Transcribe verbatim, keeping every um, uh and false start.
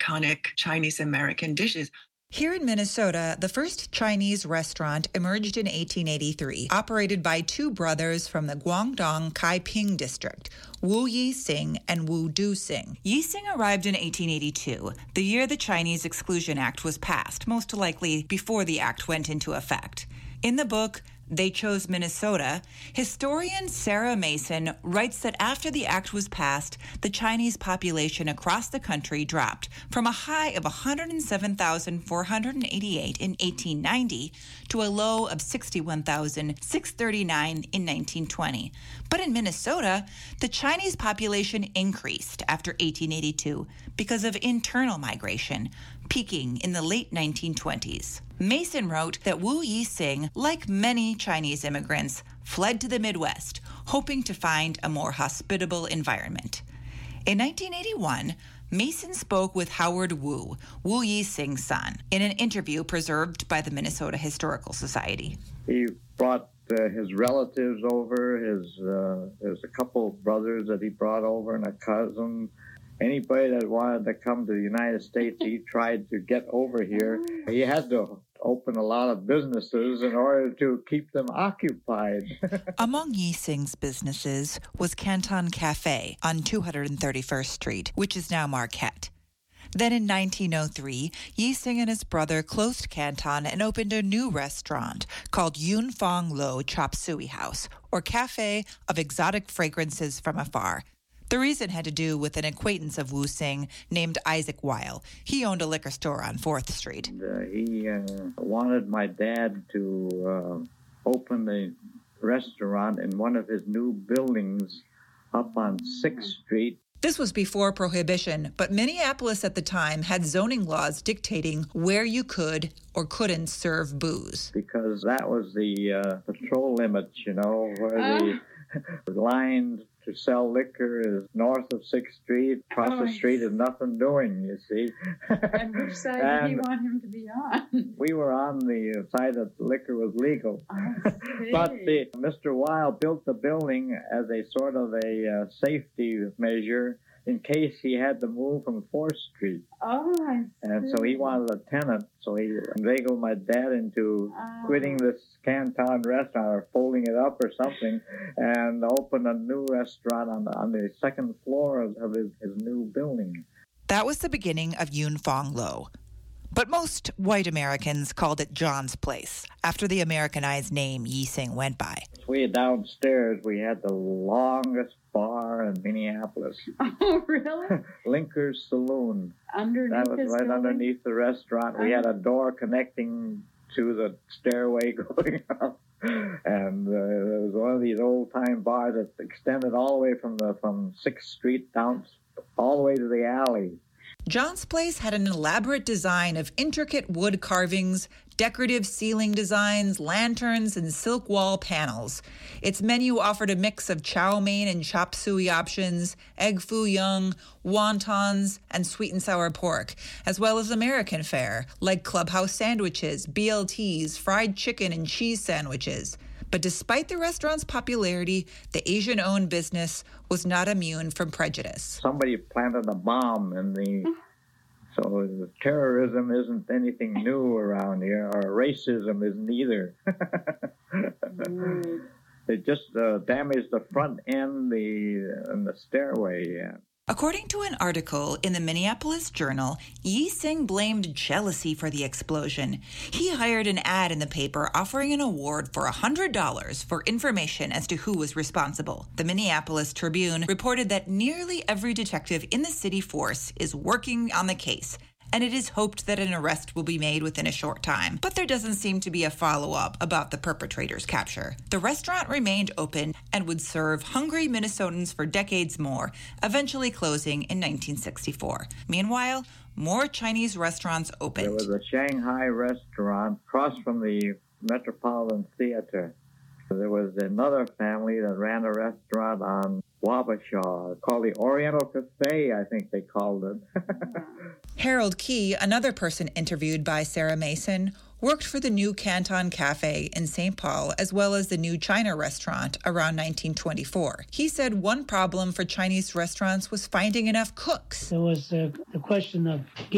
iconic Chinese American dishes. Here in Minnesota, the first Chinese restaurant emerged in eighteen eighty-three, operated by two brothers from the Guangdong Kaiping district, Wu Yi-sing and Wu Du-sing. Yi-sing arrived in eighteen eighty-two, the year the Chinese Exclusion Act was passed, most likely before the act went into effect. In the book, They Chose Minnesota, historian Sarah Mason writes that after the act was passed, the Chinese population across the country dropped from a high of one hundred seven thousand four hundred eighty-eight in eighteen ninety to a low of sixty-one thousand six hundred thirty-nine in nineteen twenty. But in Minnesota, the Chinese population increased after eighteen eighty-two because of internal migration, peaking in the late nineteen twenties. Mason wrote that Wu Yi-sing, like many Chinese immigrants, fled to the Midwest, hoping to find a more hospitable environment. In nineteen eighty-one, Mason spoke with Howard Wu, Wu Yi-sing's son, in an interview preserved by the Minnesota Historical Society. He brought uh, his relatives over, his uh, there's a couple of brothers that he brought over and a cousin. Anybody that wanted to come to the United States, he tried to get over here. He had to open a lot of businesses in order to keep them occupied. Among Yi-sing's businesses was Canton Cafe on two hundred thirty-first Street, which is now Marquette. Then in nineteen oh three, Yi-sing and his brother closed Canton and opened a new restaurant called Yun Fong Lo Chop Suey House, or Cafe of Exotic Fragrances from Afar. The reason had to do with an acquaintance of Wu Sing named Isaac Weil. He owned a liquor store on fourth Street. And, uh, he uh, wanted my dad to uh, open a restaurant in one of his new buildings up on sixth Street. This was before Prohibition, but Minneapolis at the time had zoning laws dictating where you could or couldn't serve booze. Because that was the uh, patrol limits, you know, where uh. the line to sell liquor is north of sixth Street. Across oh, the street is nothing doing, you see. And which side and did he want him to be on? We were on the side that the liquor was legal. But the, Mister Weil built the building as a sort of a uh, safety measure in case he had to move from fourth Street. Oh, I see. And so he wanted a tenant, so he inveigled my dad into oh. quitting this Canton restaurant or folding it up or something and opened a new restaurant on the, on the second floor of, of his, his new building. That was the beginning of Yun Fong Lo. But most white Americans called it John's Place, after the Americanized name Yi-sing went by. We downstairs, we had the longest bar in Minneapolis. Oh, really? Linker's Saloon. Underneath That was right building? underneath the restaurant. We had a door connecting to the stairway going up. And uh, it was one of these old-time bars that extended all the way from the from sixth Street down all the way to the alley. John's Place had an elaborate design of intricate wood carvings, decorative ceiling designs, lanterns, and silk wall panels. Its menu offered a mix of chow mein and chop suey options, egg foo young, wontons, and sweet and sour pork, as well as American fare, like clubhouse sandwiches, B L Ts, fried chicken and cheese sandwiches. But despite the restaurant's popularity, the Asian-owned business was not immune from prejudice. Somebody planted a bomb in the... So terrorism isn't anything new around here, or racism isn't either. mm. They just uh, damaged the front end the, and the stairway, yeah. According to an article in the Minneapolis Journal, Yi-sing blamed jealousy for the explosion. He hired an ad in the paper offering an award for one hundred dollars for information as to who was responsible. The Minneapolis Tribune reported that nearly every detective in the city force is working on the case, and it is hoped that an arrest will be made within a short time. But there doesn't seem to be a follow-up about the perpetrator's capture. The restaurant remained open and would serve hungry Minnesotans for decades more, eventually closing in nineteen sixty-four. Meanwhile, more Chinese restaurants opened. There was a Shanghai restaurant across from the Metropolitan Theater. There was another family that ran a restaurant on Wabasha called the Oriental Cafe, I think they called it. Harold Key, another person interviewed by Sarah Mason, worked for the new Canton Cafe in Saint Paul as well as the new China restaurant around nineteen twenty-four. He said one problem for Chinese restaurants was finding enough cooks. There was a, the question of